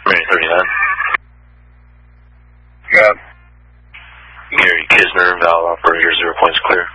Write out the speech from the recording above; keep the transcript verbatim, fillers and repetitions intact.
Mary thirty-nine. Yeah. Gary Kisner, valve operator, zero points clear.